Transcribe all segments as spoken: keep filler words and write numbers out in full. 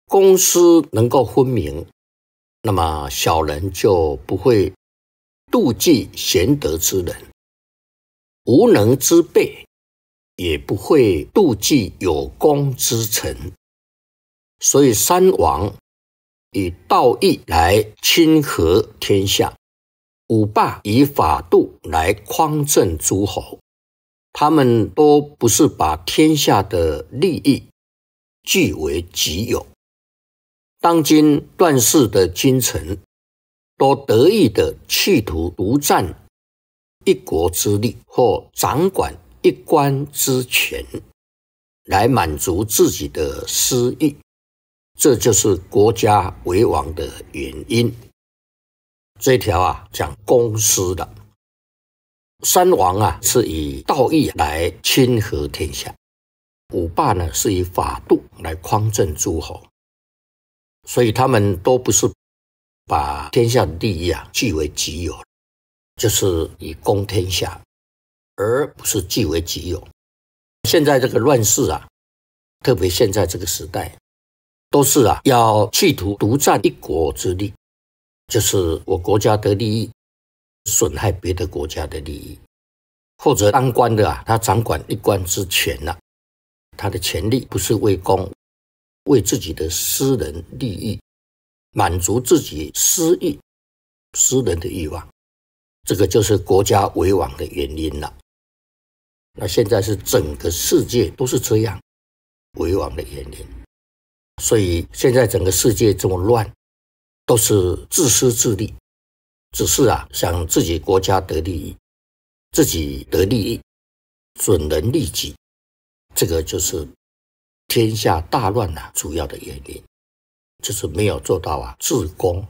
公私能够分明，那么小人就不会妒忌贤德之人，无能之辈也不会妒忌有功之臣。所以三王以道义来亲和天下，五霸以法度来匡正诸侯。他们都不是把天下的利益据为己有。当今乱世的君臣都得意的企图独占一国之利，或掌管一官之权，来满足自己的私欲，这就是国家为王的原因。这条啊讲公私的。三王啊是以道义来亲和天下，五霸呢是以法度来匡正诸侯。所以他们都不是把天下的利益啊据为己有，就是以公天下，而不是据为己有。现在这个乱世啊，特别现在这个时代，都是啊要企图独占一国之利，就是我国家的利益损害别的国家的利益，或者当官的啊，他掌管一官之权啊，他的权力不是为公，为自己的私人利益，满足自己私欲、私人的欲望，这个就是国家为王的原因了。那现在是整个世界都是这样为王的原因，所以现在整个世界这么乱，都是自私自利，只是啊想自己国家得利益，自己得利益，损人利己，这个就是天下大乱啊主要的原因，就是没有做到啊治公。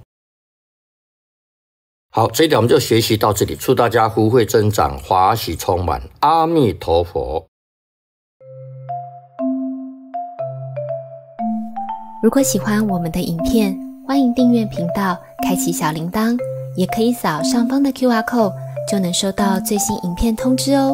好，这一点我们就学习到这里，祝大家福慧增长，华喜充满，阿弥陀佛。 如果喜欢我们的影片，欢迎订阅频道，开启小铃铛，也可以扫上方的 Q R code， 就能收到最新影片通知哦。